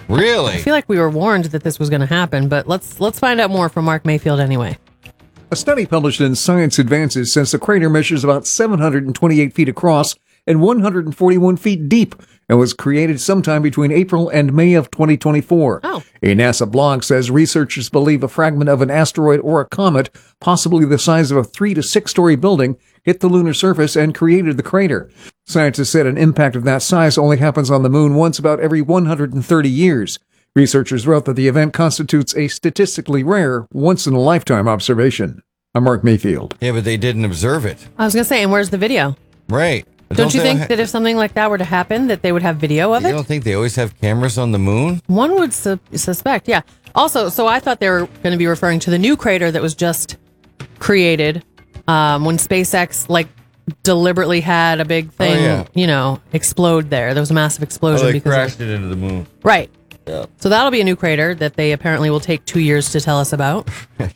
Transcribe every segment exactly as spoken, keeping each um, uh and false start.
Really? I feel like we were warned that this was going to happen, but let's let's find out more from Mark Mayfield anyway. A study published in Science Advances says the crater measures about seven hundred twenty-eight feet across and one hundred forty-one feet deep and was created sometime between April and May of twenty twenty-four. Oh. A NASA blog says researchers believe a fragment of an asteroid or a comet, possibly the size of a three to six story building, hit the lunar surface and created the crater. Scientists said an impact of that size only happens on the moon once about every one hundred thirty years. Researchers wrote that the event constitutes a statistically rare, once-in-a-lifetime observation. I'm Mark Mayfield. Yeah, but they didn't observe it. I was going to say, and where's the video? Right. Don't, you they think ha- that if something like that were to happen, that they would have video of You it? don't think they always have cameras on the moon? One would su- suspect, yeah. Also, so I thought they were going to be referring to the new crater that was just created um, when SpaceX, like, deliberately had a big thing, Oh, yeah. you know, explode there. There was a massive Oh, explosion. they because crashed of, it into the moon. Right. Yeah. So that'll be a new crater that they apparently will take two years to tell us about.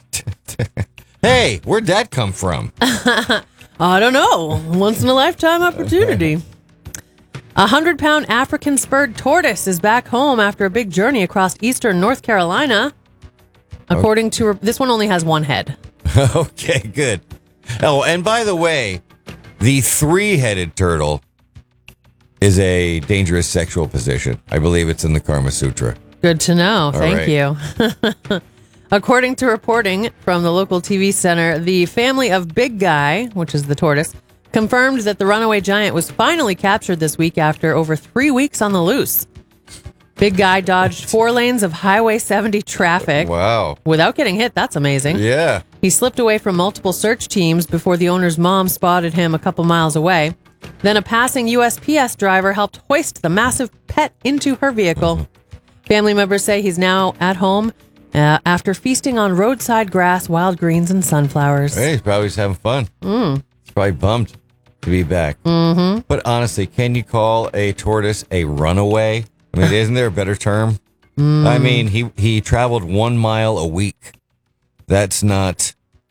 Hey, where'd that come from? I don't know. Once in a lifetime opportunity. A hundred pound African spurred tortoise is back home after a big journey across eastern North Carolina. According to this one, only has one head. Okay, good. Oh, and by the way, the three-headed turtle is a dangerous sexual position. I believe it's in the Kama Sutra. Good to know. Thank right. you. According to reporting from the local T V center, the family of Big Guy, which is the tortoise, confirmed that the runaway giant was finally captured this week after over three weeks on the loose. Big Guy dodged four lanes of Highway seventy traffic Wow. without getting hit. That's amazing. Yeah. He slipped away from multiple search teams before the owner's mom spotted him a couple miles away. Then a passing U S P S driver helped hoist the massive pet into her vehicle. Family members say he's now at home uh, after feasting on roadside grass, wild greens, and sunflowers. Hey, he's probably just having fun. Mm. He's probably bummed to be back. Mm-hmm. But honestly, can you call a tortoise a runaway? I mean, isn't there a better term? Mm. I mean, he, he traveled one mile a week. That's not